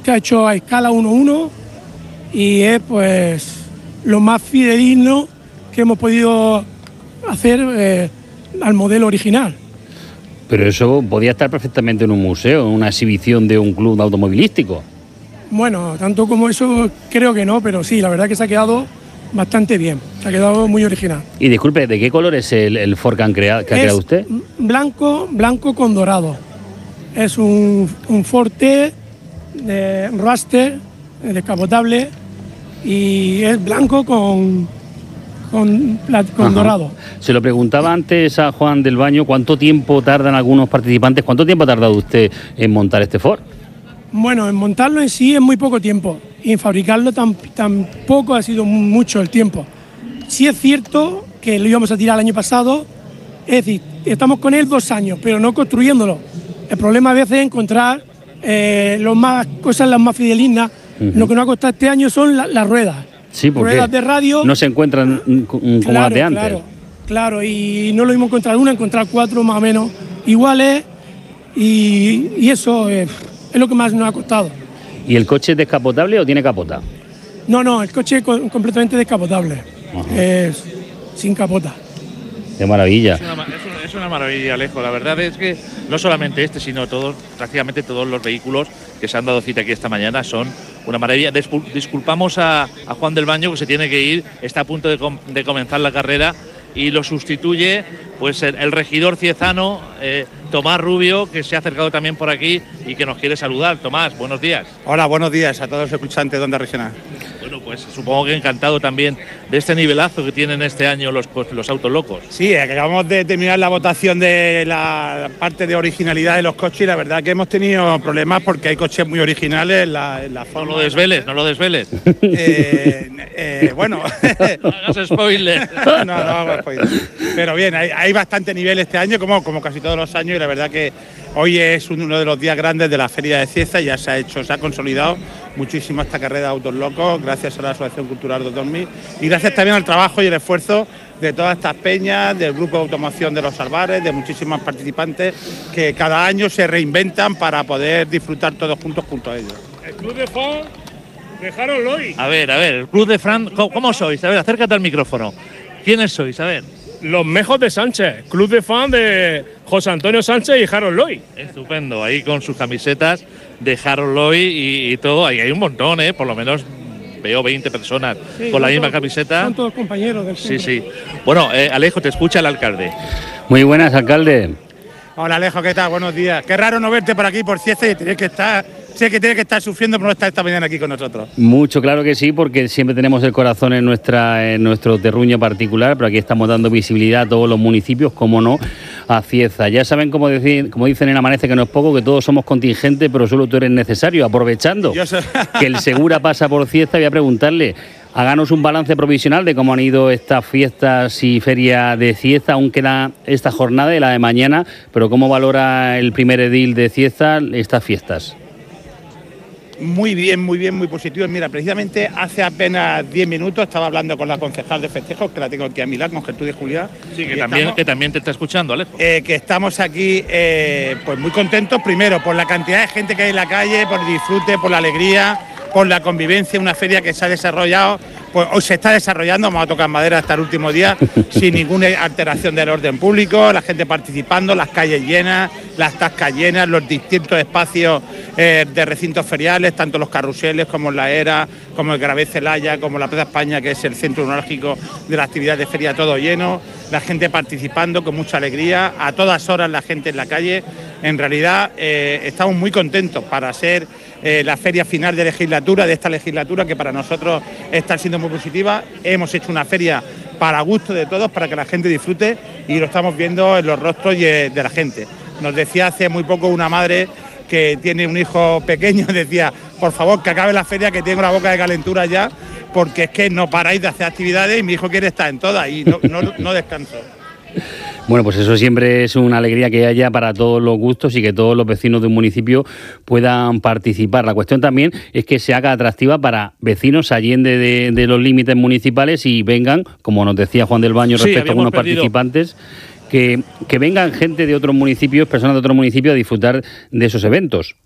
está hecho a escala 1:1 y es pues lo más fidedigno que hemos podido hacer al modelo original. Pero eso podía estar perfectamente en un museo, en una exhibición de un club automovilístico. Bueno, tanto como eso creo que no, pero sí, la verdad que se ha quedado bastante bien, se ha quedado muy original. Y disculpe, ¿de qué color es el Ford que ha creado usted? Blanco con dorado. Es un Ford T de Raster, descapotable, y es blanco con dorado. Se lo preguntaba antes a Juan del Baño, ¿cuánto tiempo tardan algunos participantes? ¿Cuánto tiempo ha tardado usted en montar este Ford? Bueno, en montarlo en sí es muy poco tiempo, y en fabricarlo tampoco ha sido mucho el tiempo. Sí es cierto que lo íbamos a tirar el año pasado, es decir, estamos con él 2 años, pero no construyéndolo. El problema a veces es encontrar cosas las más fidelignas. Lo que nos ha costado este año son las ruedas. Sí, porque ruedas de radio. No se encuentran como las de antes. Claro, y no lo mismo encontrar 4 más o menos iguales, y eso es lo que más nos ha costado. ¿Y el coche es descapotable o tiene capota? No, el coche es completamente descapotable. Es sin capota. Qué maravilla. Es una maravilla, Alejo. La verdad es que no solamente este, sino prácticamente todos los vehículos que se han dado cita aquí esta mañana son una maravilla. Disculpamos a Juan del Baño, que se tiene que ir, está a punto de comenzar la carrera, y lo sustituye pues el regidor ciezano, Tomás Rubio, que se ha acercado también por aquí y que nos quiere saludar. Tomás, buenos días. Hola, buenos días a todos los escuchantes de Onda Regional. Bueno, pues supongo que encantado también de este nivelazo que tienen este año los autos locos. Sí, acabamos de terminar la votación de la parte de originalidad de los coches, y la verdad que hemos tenido problemas porque hay coches muy originales en la forma. No lo desveles. Bueno. No hagas spoiler. No hagas spoiler. Pero bien, hay bastante nivel este año, como casi todos los años, y la verdad que hoy es uno de los días grandes de la Feria de Cieza, y ya se ha consolidado muchísimo esta carrera de autos locos, gracias a la Asociación Cultural 2000, y gracias también al trabajo y el esfuerzo de todas estas peñas, del grupo de automoción de los Albares, de muchísimos participantes que cada año se reinventan para poder disfrutar todos juntos a ellos. El Club de Fans de Harold Lloyd. A ver, el Club de Fans, ¿cómo sois? A ver, acércate al micrófono. ¿Quiénes sois? A ver. Los Mejos de Sánchez, Club de Fans de José Antonio Sánchez y Harold Lloyd. Estupendo, ahí con sus camisetas de Harold Lloyd y todo. Ahí hay un montón, por lo menos veo 20 personas con la misma camiseta. Son todos compañeros del centro. Sí. Bueno, Alejo, te escucha el alcalde. Muy buenas, alcalde. Hola, Alejo, ¿qué tal? Buenos días. Qué raro no verte por aquí por Cieza, y sé que tienes que estar sufriendo por no estar esta mañana aquí con nosotros. Mucho, claro que sí, porque siempre tenemos el corazón en nuestro terruño particular, pero aquí estamos dando visibilidad a todos los municipios, como no, a Cieza. Ya saben, como dicen en Amanece, que no es poco, que todos somos contingentes, pero solo tú eres necesario. Aprovechando que el Segura pasa por Cieza, voy a preguntarle, háganos un balance provisional de cómo han ido estas fiestas y feria de Cieza. Aún queda esta jornada y la de mañana, pero ¿cómo valora el primer edil de Cieza estas fiestas? Muy bien, muy positivo. Mira, precisamente hace apenas 10 minutos estaba hablando con la concejal de festejos, que la tengo aquí a mi lado, con Gertrudis Juliá. Sí, que también te está escuchando, Alejo. Que estamos aquí pues muy contentos, primero, por la cantidad de gente que hay en la calle, por el disfrute, por la alegría, por la convivencia. Una feria que se ha desarrollado, pues hoy se está desarrollando, vamos a tocar madera hasta el último día, sin ninguna alteración del orden público, la gente participando, las calles llenas, las tascas llenas, los distintos espacios de recintos feriales, tanto los carruseles como la Era, como el Gravé Celaya, como la Plaza España, que es el centro neurálgico de la actividad de feria, todo lleno, la gente participando con mucha alegría, a todas horas la gente en la calle. En realidad estamos muy contentos para ser la feria final de legislatura, de esta legislatura, que para nosotros está siendo muy positiva. Hemos hecho una feria para gusto de todos, para que la gente disfrute, y lo estamos viendo en los rostros de la gente. Nos decía hace muy poco una madre que tiene un hijo pequeño, decía, por favor, que acabe la feria, que tengo la boca de calentura ya, porque es que no paráis de hacer actividades y mi hijo quiere estar en todas y no descanso. Bueno, pues eso siempre es una alegría, que haya para todos los gustos y que todos los vecinos de un municipio puedan participar. La cuestión también es que se haga atractiva para vecinos allende de los límites municipales y vengan, como nos decía Juan del Baño respecto a algunos participantes, que vengan gente de otros municipios, personas de otros municipios, a disfrutar de esos eventos.